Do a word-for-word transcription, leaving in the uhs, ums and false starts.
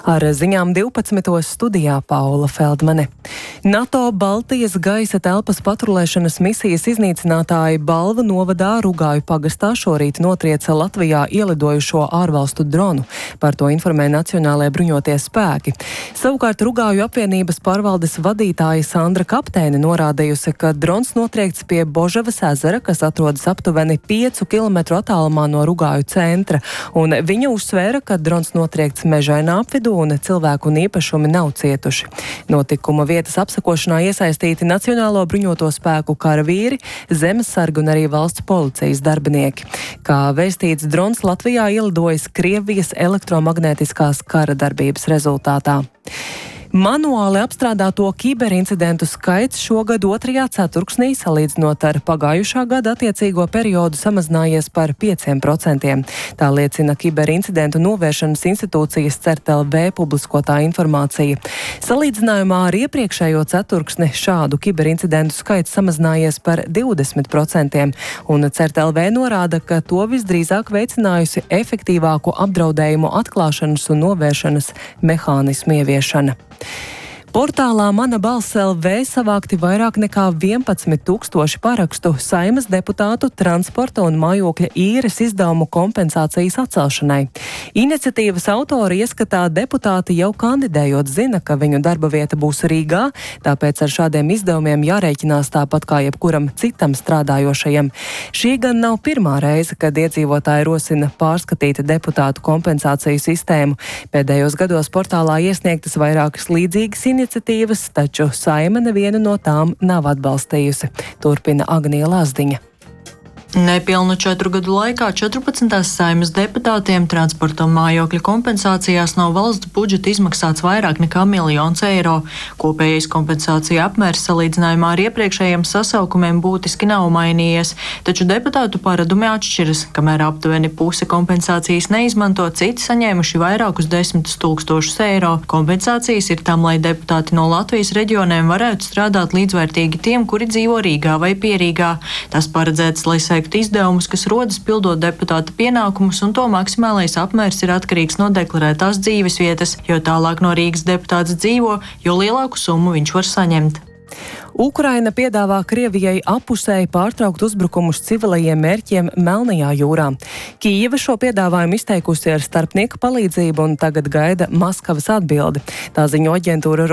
Ar ziņām divpadsmitos studijā Paula Feldmane. NATO Baltijas gaisa telpas patrulēšanas misijas iznīcinātāji Balvu novadā Rugāju pagastā šorīt notrieca Latvijā ielidojušo ārvalstu dronu. Par to informē Nacionālajie bruņotie spēki. Savukārt Rugāju apvienības pārvaldes vadītāja Sandra Kapteine norādījusi, ka drons notriekts pie Božavas ezera, kas atrodas aptuveni piecu kilometru attālumā no Rugāju centra, un viņa uzsvēra, ka drons notriekts mežainā apvidū un cilvēku un īpašumi nav cietuši. Notikuma vietas apsekošanā iesaistīti Nacionālo bruņoto spēku karavīri, zemesargi un arī valsts policijas darbinieki. Kā vēstīts, drons Latvijā ielidojas Krievijas elektromagnētiskās kara darbības rezultātā. Manuāli apstrādāto kiberincidentu skaits šogad otrajā ceturksnī, salīdzinot ar pagājušā gada attiecīgo periodu, samazinājies par pieciem procentiem. Tā liecina kiberincidentu novēršanas institūcijas CERT.LV publiskotā informācija. Salīdzinājumā ar iepriekšējo ceturksni šādu kiberincidentu skaits samazinājies par divdesmit procentiem, un CERT.LV norāda, ka to visdrīzāk veicinājusi efektīvāku apdraudējumu atklāšanas un novēršanas mehānismu ieviešana. Portālā Mana balss L V savākti vairāk nekā vienpadsmit tūkstoši parakstu Saeimas deputātu transporta un mājokļa īres izdevumu kompensācijas atcelšanai. Iniciatīvas autori ieskatā deputāti jau kandidējot zina, ka viņu darba vieta būs Rīgā, tāpēc ar šādiem izdevumiem jārēķinās tāpat kā jebkuram citam strādājošajam. Šī gan nav pirmā reize, kad iedzīvotāji rosina pārskatīt deputātu kompensāciju sistēmu. Pēdējos gados portālā iesniegtas vairākas līdzīgas iniciatīvas. iniciatīvas, taču Saeima nevienu no tām nav atbalstījusi, turpina Agnija Lazdiņa. Nepilnu četru gadu laikā četrpadsmitās Saeimas deputātiem transporta un mājokļa kompensācijās no valsts budžeta izmaksāts vairāk nekā miljons eiro. Kopējais kompensācija apmērs salīdzinājumā ar iepriekšējiem sasaukumiem būtiski nav mainījies, taču deputātu paradumi atšķiras. Kamēr aptuveni puse kompensācijas neizmanto, citi saņēmuši vairākus desmitus tūkstošus eiro. Kompensācijas ir tam, lai deputāti no Latvijas reģioniem varētu strādāt līdzvērtīgi tiem, kuri dzīvo Rīgā vai Pierīgā. Tas paredzēts, lai izdevumus, kas rodas pildot deputāta pienākumus, un to maksimālais apmērs ir atkarīgs no deklarētās dzīves vietas, jo tālāk no Rīgas deputāts dzīvo, jo lielāku summu viņš var saņemt. Ukraina piedāvā Krievijai apusēji pārtraukt uzbrukumus civilajiem mērķiem Melnajā jūrā. Kijeva šo piedāvājumu izteikusi ar starpnieku palīdzību un tagad gaida Maskavas atbildi. Tā ziņo aģentūra